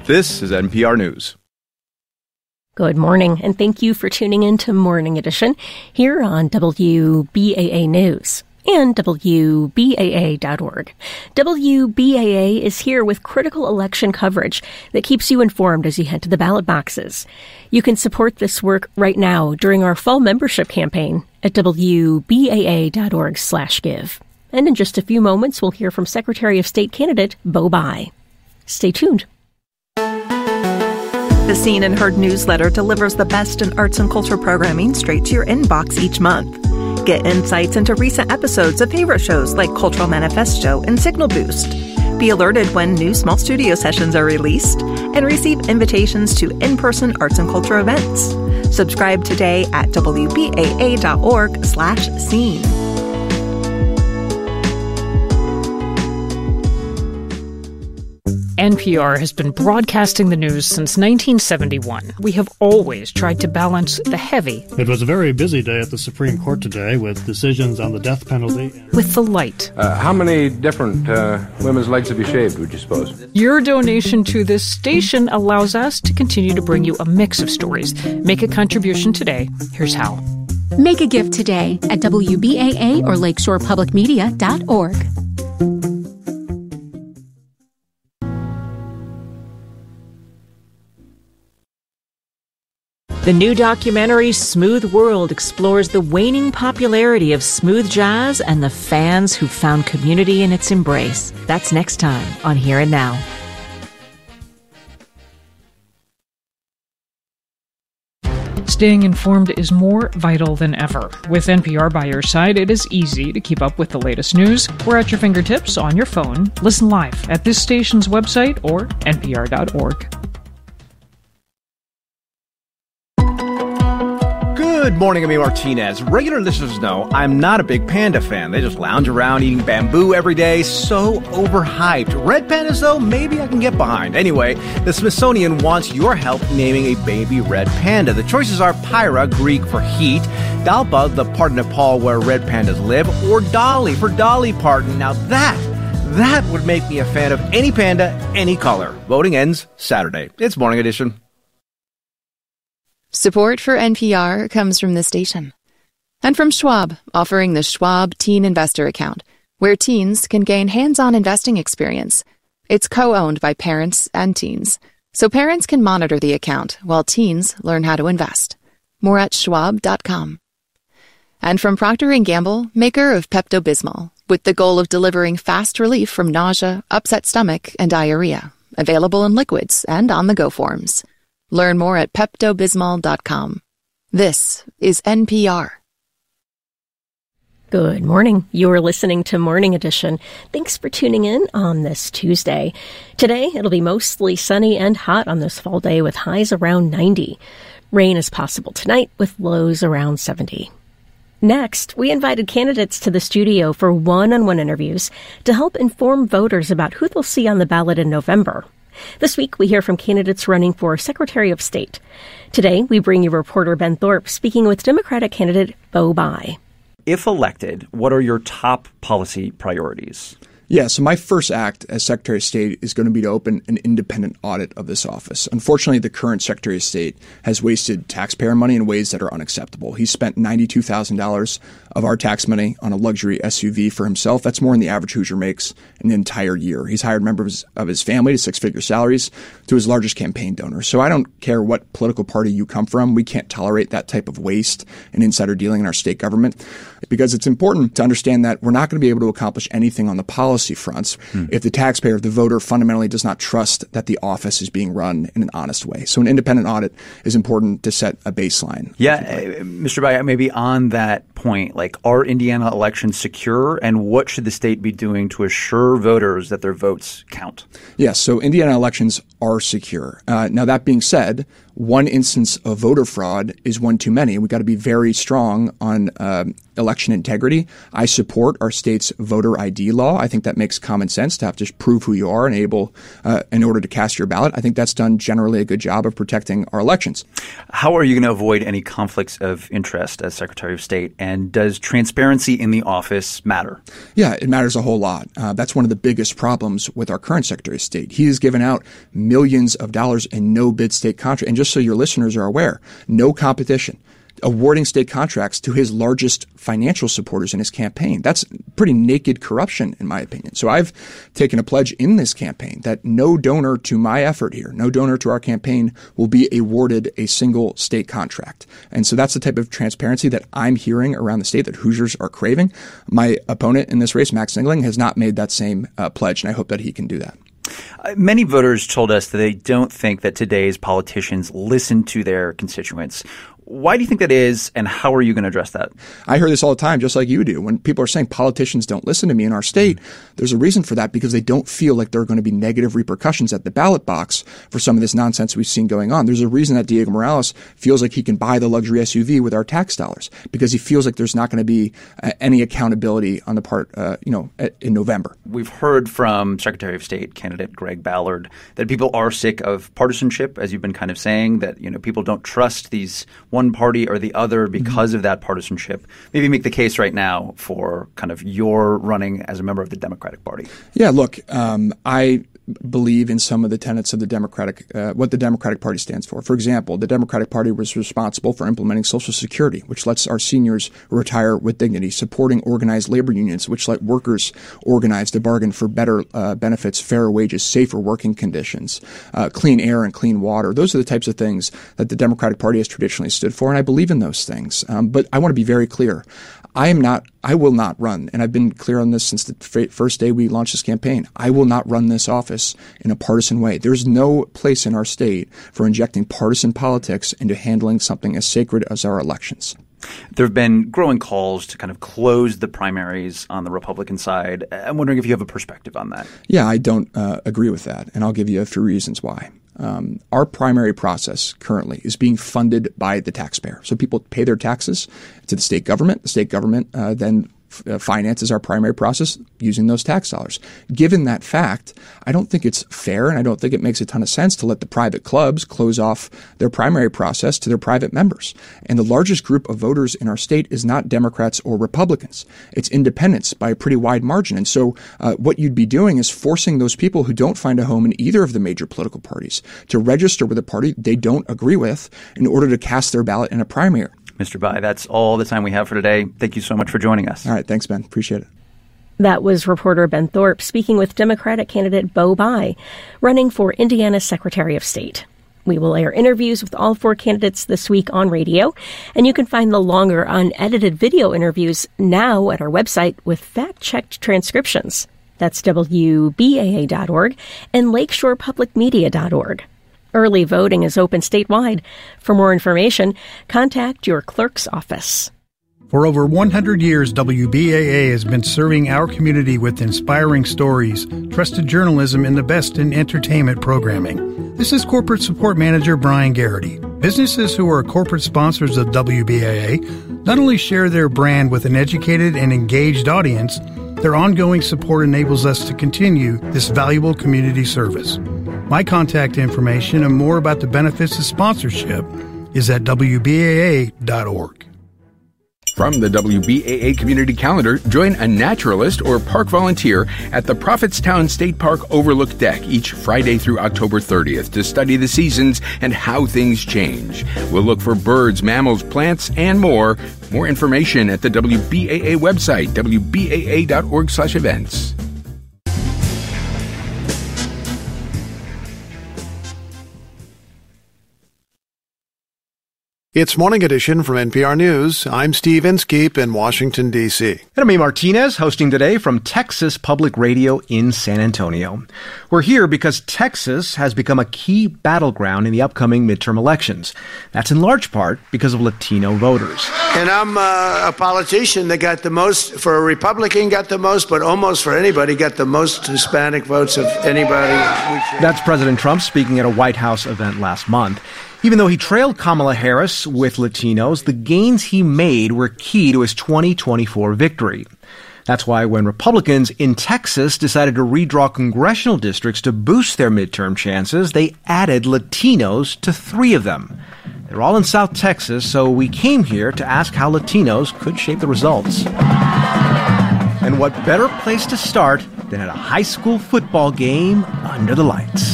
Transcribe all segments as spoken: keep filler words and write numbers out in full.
This is N P R News. Good morning, and thank you for tuning in to Morning Edition here on W B A A News and W B A A dot org. W B A A is here with critical election coverage that keeps you informed as you head to the ballot boxes. You can support this work right now during our fall membership campaign at W B A A dot org slash give. And in just a few moments, we'll hear from Secretary of State candidate Bo Bai. Stay tuned. The Seen and Heard newsletter delivers the best in arts and culture programming straight to your inbox each month. Get insights into recent episodes of favorite shows like Cultural Manifesto and Signal Boost. Be alerted when new small studio sessions are released and receive invitations to in-person arts and culture events. Subscribe today at W B A A dot org slash scene. N P R has been broadcasting the news since nineteen seventy-one. We have always tried to balance the heavy. It was a very busy day at the Supreme Court today with decisions on the death penalty. With the light. Uh, how many different uh, women's legs have you shaved, would you suppose? Your donation to this station allows us to continue to bring you a mix of stories. Make a contribution today. Here's how. Make a gift today at W B A A or lakeshore public media dot org. The new documentary, Smooth World, explores the waning popularity of smooth jazz and the fans who found community in its embrace. That's next time on Here and Now. Staying informed is more vital than ever. With N P R by your side, it is easy to keep up with the latest news. We're at your fingertips on your phone. Listen live at this station's website or N P R dot org. Good morning, I'm Martinez. Regular listeners know I'm not a big panda fan. They just lounge around eating bamboo every day. So overhyped. Red pandas, though, maybe I can get behind. Anyway, the Smithsonian wants your help naming a baby red panda. The choices are Pyra, Greek for heat, Dalpa, the part of Nepal where red pandas live, or Dolly for Dolly Parton. Now that, that would make me a fan of any panda, any color. Voting ends Saturday. It's Morning Edition. Support for N P R comes from this station. And from Schwab, offering the Schwab Teen Investor Account, where teens can gain hands-on investing experience. It's co-owned by parents and teens, so parents can monitor the account while teens learn how to invest. More at schwab dot com. And from Procter and Gamble, maker of Pepto-Bismol, with the goal of delivering fast relief from nausea, upset stomach, and diarrhea. Available in liquids and on-the-go forms. Learn more at Pepto Bismol dot com. This is N P R. Good morning. You're listening to Morning Edition. Thanks for tuning in on this Tuesday. Today, it'll be mostly sunny and hot on this fall day with highs around ninety. Rain is possible tonight with lows around seventy. Next, we invited candidates to the studio for one-on-one interviews to help inform voters about who they'll see on the ballot in November. This week, we hear from candidates running for Secretary of State. Today, we bring you reporter Ben Thorpe speaking with Democratic candidate Bo Bai. If elected, what are your top policy priorities? Yeah, so my first act as Secretary of State is going to be to open an independent audit of this office. Unfortunately, the current Secretary of State has wasted taxpayer money in ways that are unacceptable. He spent ninety-two thousand dollars of our tax money on a luxury S U V for himself. That's more than the average Hoosier makes in an entire year. He's hired members of his family to six-figure salaries to his largest campaign donor. So I don't care what political party you come from. We can't tolerate that type of waste and insider dealing in our state government because it's important to understand that we're not going to be able to accomplish anything on the policy fronts hmm. if the taxpayer, the voter, fundamentally does not trust that the office is being run in an honest way. So an independent audit is important to set a baseline. Yeah, uh, Mister Bai, maybe on that point, like, are Indiana elections secure, and what should the state be doing to assure voters that their votes count? Yes, so Indiana elections are secure. Uh, now, that being said, one instance of voter fraud is one too many. We've got to be very strong on uh, election integrity. I support our state's voter I D law. I think that makes common sense to have to prove who you are and able uh, in order to cast your ballot. I think that's done generally a good job of protecting our elections. How are you going to avoid any conflicts of interest as Secretary of State? And And does transparency in the office matter? Yeah, it matters a whole lot. Uh, that's one of the biggest problems with our current Secretary of State. He has given out millions of dollars in no-bid state contracts. And just so your listeners are aware, no competition, awarding state contracts to his largest financial supporters in his campaign. That's pretty naked corruption, in my opinion. So I've taken a pledge in this campaign that no donor to my effort here, no donor to our campaign will be awarded a single state contract. And so that's the type of transparency that I'm hearing around the state that Hoosiers are craving. My opponent in this race, Max Singling, has not made that same uh, pledge, and I hope that he can do that. Uh, many voters told us that they don't think that today's politicians listen to their constituents. Why do you think that is, and how are you going to address that? I hear this all the time, just like you do. When people are saying politicians don't listen to me in our state, there's a reason for that, because they don't feel like there are going to be negative repercussions at the ballot box for some of this nonsense we've seen going on. There's a reason that Diego Morales feels like he can buy the luxury S U V with our tax dollars, because he feels like there's not going to be uh, any accountability on the part, uh, you know, in November. We've heard from Secretary of State candidate Greg Ballard that people are sick of partisanship, as you've been kind of saying, that, you know, people don't trust these one party or the other because mm-hmm. of that partisanship. Maybe make the case right now for kind of your running as a member of the Democratic Party. Yeah, look, um, I believe in some of the tenets of the Democratic, uh, what the Democratic Party stands for. For example, the Democratic Party was responsible for implementing Social Security, which lets our seniors retire with dignity, supporting organized labor unions, which let workers organize to bargain for better uh, benefits, fairer wages, safer working conditions, uh, clean air and clean water. Those are the types of things that the Democratic Party has traditionally stood for, and I believe in those things. Um, but I want to be very clear. I am not, I will not run, and I've been clear on this since the f- first day we launched this campaign. I will not run this office in a partisan way. There's no place in our state for injecting partisan politics into handling something as sacred as our elections. There have been growing calls to kind of close the primaries on the Republican side. I'm wondering if you have a perspective on that. Yeah, I don't uh, agree with that, and I'll give you a few reasons why. Um, our primary process currently is being funded by the taxpayer. So people pay their taxes to the state government. The state government uh, then Uh, finances our primary process using those tax dollars. Given that fact, I don't think it's fair, and I don't think it makes a ton of sense to let the private clubs close off their primary process to their private members. And the largest group of voters in our state is not Democrats or Republicans. It's independents by a pretty wide margin. And so uh, what you'd be doing is forcing those people who don't find a home in either of the major political parties to register with a party they don't agree with in order to cast their ballot in a primary. Mister Bai, that's all the time we have for today. Thank you so much for joining us. All right. Thanks, Ben. Appreciate it. That was reporter Ben Thorpe speaking with Democratic candidate Bo Bai, running for Indiana's Secretary of State. We will air interviews with all four candidates this week on radio, and you can find the longer, unedited video interviews now at our website with fact-checked transcriptions. That's W B A A dot org and lakeshore public media dot org. Early voting is open statewide. For more information, contact your clerk's office. For over one hundred years, W B A A has been serving our community with inspiring stories, trusted journalism, and the best in entertainment programming. This is Corporate Support Manager Brian Garrity. Businesses who are corporate sponsors of W B A A not only share their brand with an educated and engaged audience, their ongoing support enables us to continue this valuable community service. My contact information and more about the benefits of sponsorship is at W B A A dot org. From the W B A A Community Calendar, join a naturalist or park volunteer at the Prophetstown State Park Overlook Deck each Friday through October thirtieth to study the seasons and how things change. We'll look for birds, mammals, plants, and more. More information at the W B A A website, W B A A dot org slash events. It's Morning Edition from N P R News. I'm Steve Inskeep in Washington, D C. And I'm A. Martinez, hosting today from Texas Public Radio in San Antonio. We're here because Texas has become a key battleground in the upcoming midterm elections. That's in large part because of Latino voters. And I'm uh, a politician that got the most, for a Republican got the most, but almost for anybody got the most Hispanic votes of anybody. That's President Trump speaking at a White House event last month. Even though he trailed Kamala Harris with Latinos, the gains he made were key to his twenty twenty-four victory. That's why when Republicans in Texas decided to redraw congressional districts to boost their midterm chances, they added Latinos to three of them. They're all in South Texas, so we came here to ask how Latinos could shape the results. And what better place to start than at a high school football game under the lights.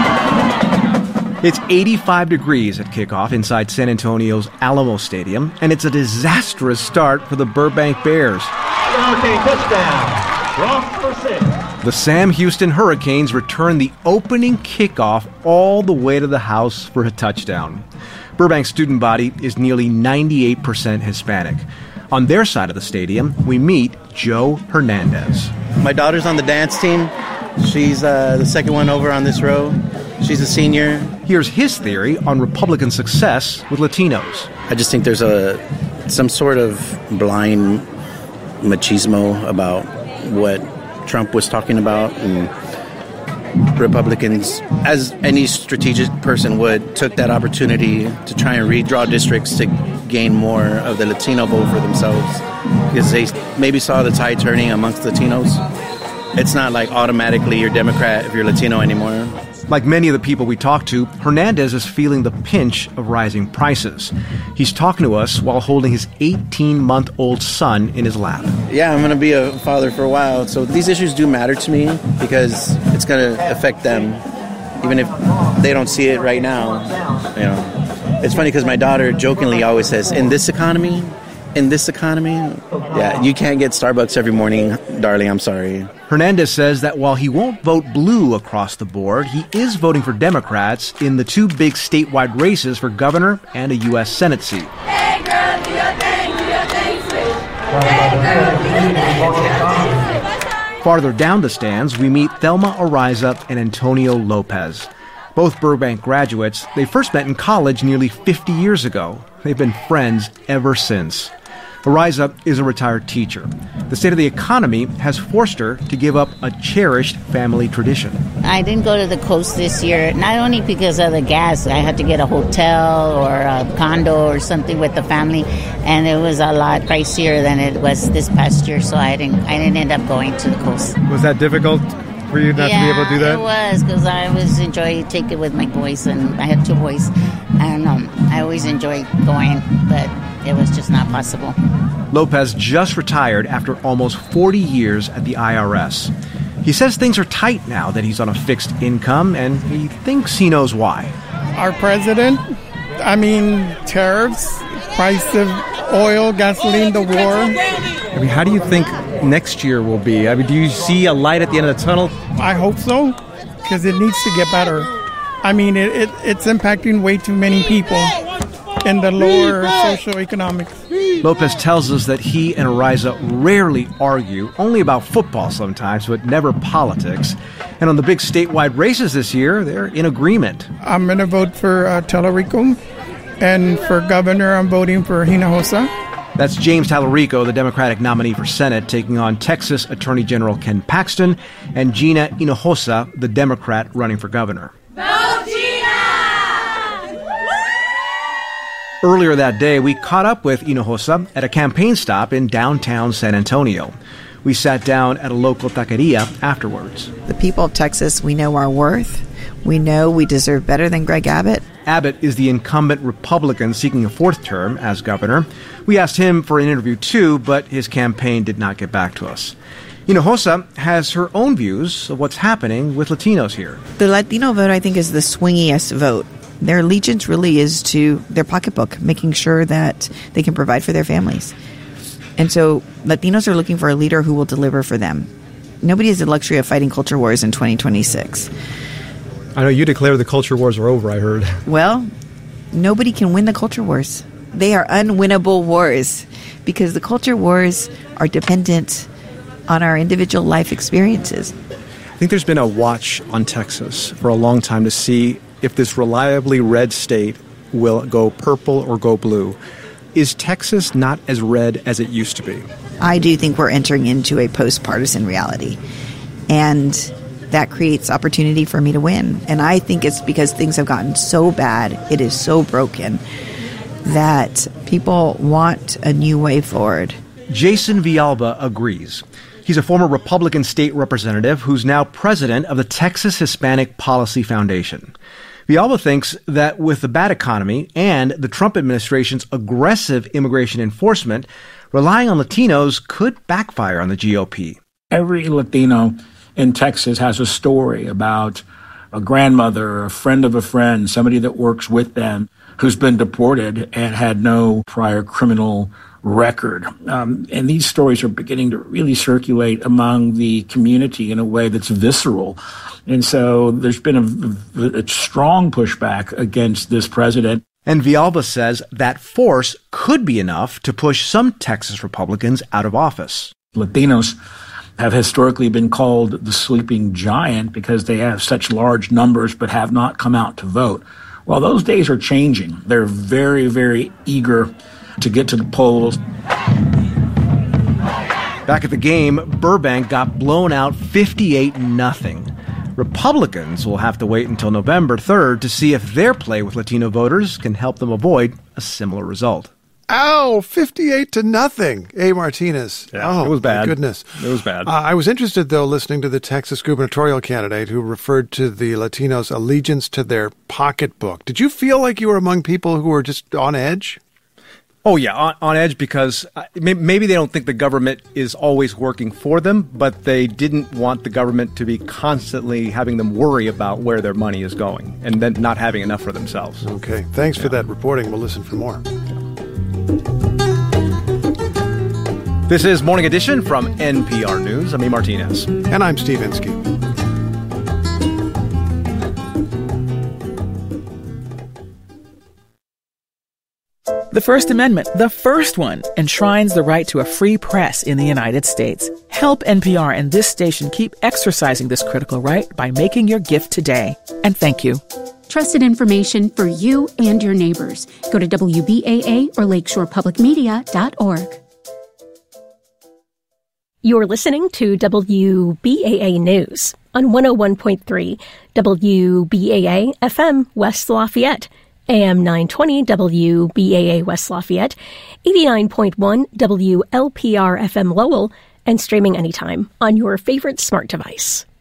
It's eighty-five degrees at kickoff inside San Antonio's Alamo Stadium, and it's a disastrous start for the Burbank Bears. Okay, touchdown. Ross for six. The Sam Houston Hurricanes return the opening kickoff all the way to the house for a touchdown. Burbank's student body is nearly ninety-eight percent Hispanic. On their side of the stadium, we meet Joe Hernandez. My daughter's on the dance team. She's uh, the second one over on this row. She's a senior. Here's his theory on Republican success with Latinos. I just think there's a some sort of blind machismo about what Trump was talking about, and Republicans, as any strategic person would, took that opportunity to try and redraw districts to gain more of the Latino vote for themselves, because they maybe saw the tide turning amongst Latinos. It's not like automatically you're Democrat if you're Latino anymore. Like many of the people we talked to, Hernandez is feeling the pinch of rising prices. He's talking to us while holding his eighteen-month-old son in his lap. Yeah, I'm going to be a father for a while, so these issues do matter to me because it's going to affect them, even if they don't see it right now. You know, it's funny because my daughter jokingly always says, "In this economy, in this economy, yeah, you can't get Starbucks every morning, darling. I'm sorry." Hernandez says that while he won't vote blue across the board, he is voting for Democrats in the two big statewide races for governor and a U S Senate seat. Hey, girl, do your thing, do your thing, switch. Hey, girl, do your thing, do your thing. Farther down the stands, we meet Thelma Ariza and Antonio Lopez. Both Burbank graduates, they first met in college nearly fifty years ago. They've been friends ever since. Ariza is a retired teacher. The state of the economy has forced her to give up a cherished family tradition. I didn't go to the coast this year, not only because of the gas. I had to get a hotel or a condo or something with the family, and it was a lot pricier than it was this past year, so I didn't I didn't end up going to the coast. Was that difficult for you not yeah, to be able to do that? It was, because I always enjoy taking it with my boys, and I have two boys, and um, I always enjoy going, but it was just not possible. Lopez just retired after almost forty years at the I R S. He says things are tight now that he's on a fixed income, and he thinks he knows why. Our president, I mean, tariffs, price of oil, gasoline, the war. I mean, how do you think next year will be? I mean, do you see a light at the end of the tunnel? I hope so, because it needs to get better. I mean, it, it it's impacting way too many people in the lower socioeconomics. Lopez tells us that he and Ariza rarely argue, only about football sometimes, but never politics. And on the big statewide races this year, they're in agreement. I'm going to vote for uh, Tallarico, and for governor, I'm voting for Hinojosa. That's James Tallarico, the Democratic nominee for Senate, taking on Texas Attorney General Ken Paxton, and Gina Hinojosa, the Democrat running for governor. Earlier that day, we caught up with Hinojosa at a campaign stop in downtown San Antonio. We sat down at a local taqueria afterwards. The people of Texas, we know our worth. We know we deserve better than Greg Abbott. Abbott is the incumbent Republican seeking a fourth term as governor. We asked him for an interview too, but his campaign did not get back to us. Hinojosa has her own views of what's happening with Latinos here. The Latino vote, I think, is the swingiest vote. Their allegiance really is to their pocketbook, making sure that they can provide for their families. And so Latinos are looking for a leader who will deliver for them. Nobody has the luxury of fighting culture wars in twenty twenty-six. I know you declare the culture wars are over, I heard. Well, nobody can win the culture wars. They are unwinnable wars because the culture wars are dependent on our individual life experiences. I think there's been a watch on Texas for a long time to see if this reliably red state will go purple or go blue. Is Texas not as red as it used to be? I do think we're entering into a post-partisan reality. And that creates opportunity for me to win. And I think it's because things have gotten so bad, it is so broken, that people want a new way forward. Jason Villalba agrees. He's a former Republican state representative who's now president of the Texas Hispanic Policy Foundation. Villalba thinks that with the bad economy and the Trump administration's aggressive immigration enforcement, relying on Latinos could backfire on the G O P. Every Latino in Texas has a story about a grandmother, a friend of a friend, somebody that works with them who's been deported and had no prior criminal record. Um, and these stories are beginning to really circulate among the community in a way that's visceral. And so there's been a, a strong pushback against this president. And Villalba says that force could be enough to push some Texas Republicans out of office. Latinos have historically been called the sleeping giant because they have such large numbers but have not come out to vote. Well, those days are changing. They're very, very eager to get to the polls. Back at the game, Burbank got blown out fifty-eight nothing. Republicans will have to wait until November third to see if their play with Latino voters can help them avoid a similar result. Ow, fifty-eight to nothing. A. Martinez. Yeah, oh, it was bad. My goodness. It was bad. Uh, I was interested, though, listening to the Texas gubernatorial candidate who referred to the Latinos' allegiance to their pocketbook. Did you feel like you were among people who were just on edge? Oh, yeah, on, on edge because uh, maybe they don't think the government is always working for them, but they didn't want the government to be constantly having them worry about where their money is going and then not having enough for themselves. Okay. Thanks yeah. for that reporting. We'll listen for more. This is Morning Edition from N P R News. I'm E. Martinez. And I'm Steve Inskeep. The First Amendment, the first one, enshrines the right to a free press in the United States. Help N P R and this station keep exercising this critical right by making your gift today. And thank you. Trusted information for you and your neighbors. Go to W B A A or lakeshore public media dot org. You're listening to W B A A News on one oh one point three W B A A F M West Lafayette, A M nine twenty W B A A West Lafayette, eighty-nine point one W L P R F M Lowell, and streaming anytime on your favorite smart device.